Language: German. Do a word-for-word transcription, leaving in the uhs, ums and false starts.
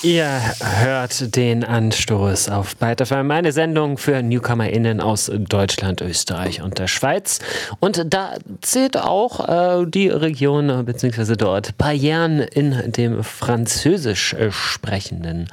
Ihr hört den Anstoß auf Byte F M, eine Sendung für NewcomerInnen aus Deutschland, Österreich und der Schweiz. Und da zählt auch äh, die Region bzw. dort Payerne in dem französisch äh, sprechenden